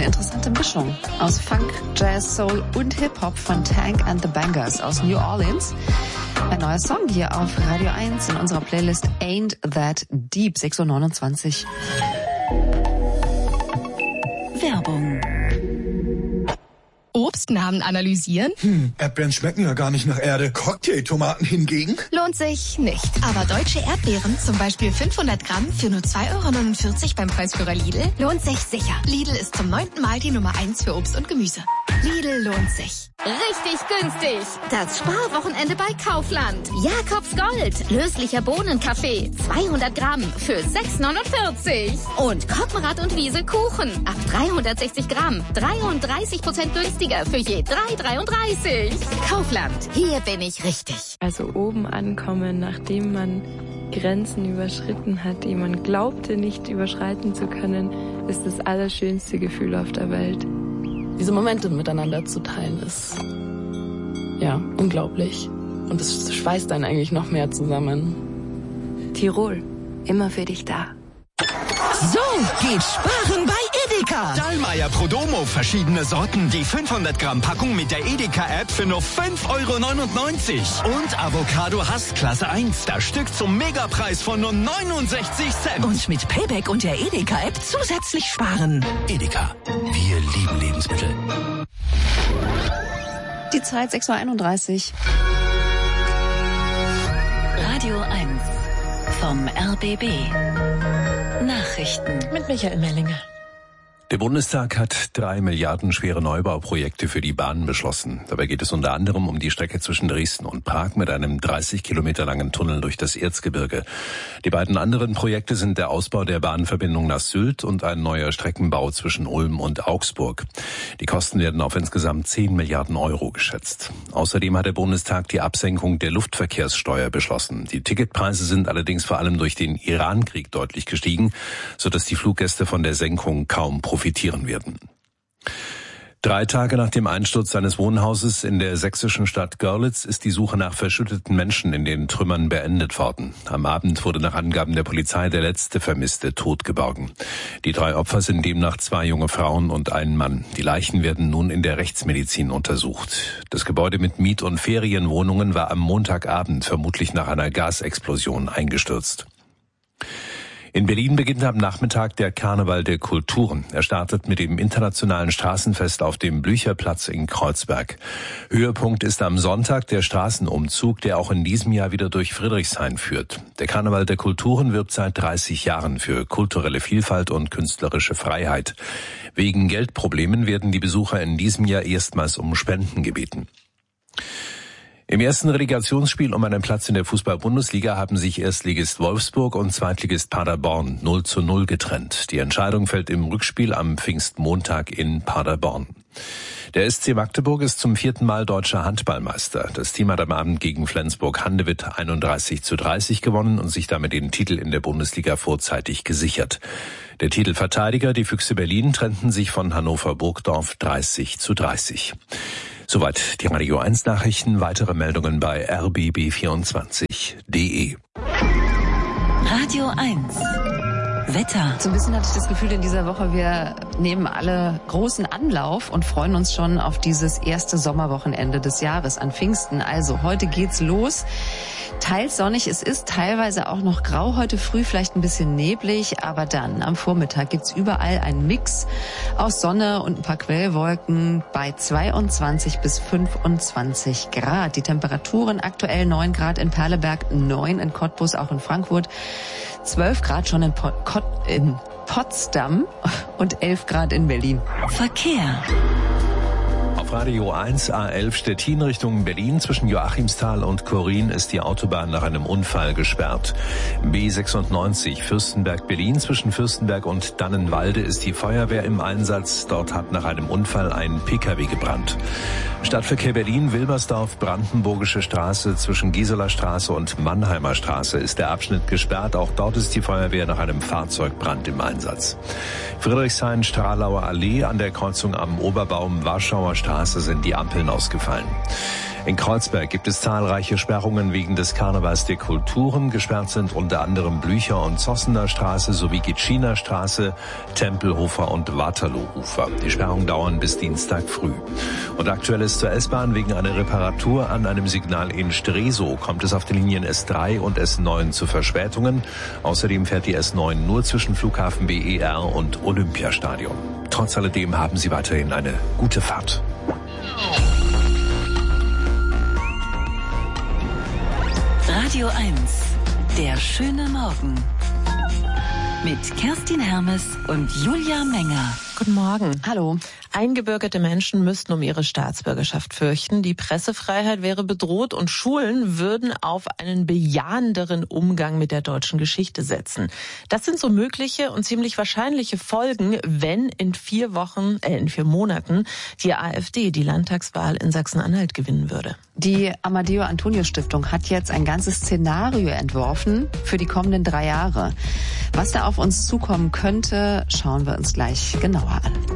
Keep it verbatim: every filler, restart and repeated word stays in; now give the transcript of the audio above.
eine interessante Mischung aus Funk, Jazz, Soul und Hip-Hop von Tank and the Bangers aus New Orleans. Ein neuer Song hier auf Radio eins in unserer Playlist Ain't That Deep, sechs Uhr neunundzwanzig. Werbung. Obstnamen analysieren? Hm, Erdbeeren schmecken ja gar nicht nach Erde. Cocktailtomaten hingegen? Lohnt sich nicht. Aber deutsche Erdbeeren, zum Beispiel fünfhundert Gramm für nur zwei Euro neunundvierzig beim Preisführer Lidl, lohnt sich sicher. Lidl ist zum neunten Mal die Nummer eins für Obst und Gemüse. Lidl lohnt sich. Richtig günstig. Das Sparwochenende bei Kaufland. Jakobs Gold. Löslicher Bohnenkaffee. zweihundert Gramm für sechs neunundvierzig. Und Koppenrad und Wiese Kuchen. Ab dreihundertsechzig Gramm. dreiunddreißig Prozent günstiger für je drei dreiunddreißig. Kaufland. Hier bin ich richtig. Also oben ankommen, nachdem man Grenzen überschritten hat, die man glaubte nicht überschreiten zu können, ist das allerschönste Gefühl auf der Welt. Diese Momente miteinander zu teilen, ist ja unglaublich. Und es schweißt einen eigentlich noch mehr zusammen. Tirol, immer für dich da. So geht Sparen bei Edeka. Dallmayr Prodomo, verschiedene Sorten. Die fünfhundert Gramm Packung mit der Edeka-App für nur fünf Euro neunundneunzig. Und Avocado Hass Klasse eins, das Stück zum Megapreis von nur neunundsechzig Cent. Und mit Payback und der Edeka-App zusätzlich sparen. Edeka, wir lieben Lebensmittel. Die Zeit sechs Uhr einunddreißig. Radio eins vom R B B. Nachrichten Mit Michael Mellinger. Der Bundestag hat drei Milliarden schwere Neubauprojekte für die Bahn beschlossen. Dabei geht es unter anderem um die Strecke zwischen Dresden und Prag mit einem dreißig Kilometer langen Tunnel durch das Erzgebirge. Die beiden anderen Projekte sind der Ausbau der Bahnverbindung nach Sylt und ein neuer Streckenbau zwischen Ulm und Augsburg. Die Kosten werden auf insgesamt zehn Milliarden Euro geschätzt. Außerdem hat der Bundestag die Absenkung der Luftverkehrssteuer beschlossen. Die Ticketpreise sind allerdings vor allem durch den Iran-Krieg deutlich gestiegen, sodass die Fluggäste von der Senkung kaum profitieren. profitieren werden. Drei Tage nach dem Einsturz eines Wohnhauses in der sächsischen Stadt Görlitz ist die Suche nach verschütteten Menschen in den Trümmern beendet worden. Am Abend wurde nach Angaben der Polizei der letzte Vermisste tot geborgen. Die drei Opfer sind demnach zwei junge Frauen und ein Mann. Die Leichen werden nun in der Rechtsmedizin untersucht. Das Gebäude mit Miet- und Ferienwohnungen war am Montagabend vermutlich nach einer Gasexplosion eingestürzt. In Berlin beginnt am Nachmittag der Karneval der Kulturen. Er startet mit dem internationalen Straßenfest auf dem Blücherplatz in Kreuzberg. Höhepunkt ist am Sonntag der Straßenumzug, der auch in diesem Jahr wieder durch Friedrichshain führt. Der Karneval der Kulturen wirbt seit dreißig Jahren für kulturelle Vielfalt und künstlerische Freiheit. Wegen Geldproblemen werden die Besucher in diesem Jahr erstmals um Spenden gebeten. Im ersten Relegationsspiel um einen Platz in der Fußball-Bundesliga haben sich Erstligist Wolfsburg und Zweitligist Paderborn null zu null getrennt. Die Entscheidung fällt im Rückspiel am Pfingstmontag in Paderborn. Der S C Magdeburg ist zum vierten Mal deutscher Handballmeister. Das Team hat am Abend gegen Flensburg-Handewitt einunddreißig zu dreißig gewonnen und sich damit den Titel in der Bundesliga vorzeitig gesichert. Der Titelverteidiger, die Füchse Berlin, trennten sich von Hannover Burgdorf dreißig zu dreißig. Soweit die Radio eins Nachrichten. Weitere Meldungen bei r b b vierundzwanzig punkt d e. Radio eins. Wetter. So ein bisschen hatte ich das Gefühl in dieser Woche, wir nehmen alle großen Anlauf und freuen uns schon auf dieses erste Sommerwochenende des Jahres an Pfingsten. Also heute geht's los. Teils sonnig, es ist teilweise auch noch grau, heute früh vielleicht ein bisschen neblig, aber dann am Vormittag gibt's überall einen Mix aus Sonne und ein paar Quellwolken bei zweiundzwanzig bis fünfundzwanzig Grad. Die Temperaturen aktuell neun Grad in Perleberg, neun in Cottbus, auch in Frankfurt, zwölf Grad schon in, Pot- Kot- in Potsdam und elf Grad in Berlin. Verkehr. Auf Radio eins A elf Stettin Richtung Berlin zwischen Joachimsthal und Korin ist die Autobahn nach einem Unfall gesperrt. B sechsundneunzig Fürstenberg-Berlin zwischen Fürstenberg und Dannenwalde ist die Feuerwehr im Einsatz. Dort hat nach einem Unfall ein Pkw gebrannt. Stadtverkehr Berlin, Wilmersdorf, Brandenburgische Straße zwischen Gieseler Straße und Mannheimer Straße ist der Abschnitt gesperrt. Auch dort ist die Feuerwehr nach einem Fahrzeugbrand im Einsatz. Friedrichshain, Stralauer Allee an der Kreuzung am Oberbaum, Warschauer Straße sind die Ampeln ausgefallen. In Kreuzberg gibt es zahlreiche Sperrungen wegen des Karnevals der Kulturen. Gesperrt sind unter anderem Blücher- und Zossener Straße sowie Gitschiner Straße, Tempelhofer und Waterloo-Ufer. Die Sperrungen dauern bis Dienstag früh. Und aktuell ist zur S-Bahn wegen einer Reparatur an einem Signal in Stresow kommt es auf den Linien S drei und S neun zu Verspätungen. Außerdem fährt die S neun nur zwischen Flughafen B E R und Olympiastadion. Trotz alledem haben Sie weiterhin eine gute Fahrt. Radio eins, der schöne Morgen. Mit Kerstin Hermes und Julia Menger. Guten Morgen. Hallo. Eingebürgerte Menschen müssten um ihre Staatsbürgerschaft fürchten. Die Pressefreiheit wäre bedroht und Schulen würden auf einen bejahenderen Umgang mit der deutschen Geschichte setzen. Das sind so mögliche und ziemlich wahrscheinliche Folgen, wenn in vier Wochen, äh, in vier Monaten die AfD die Landtagswahl in Sachsen-Anhalt gewinnen würde. Die Amadeo Antonio Stiftung hat jetzt ein ganzes Szenario entworfen für die kommenden drei Jahre. Was da auf uns zukommen könnte, schauen wir uns gleich genauer an.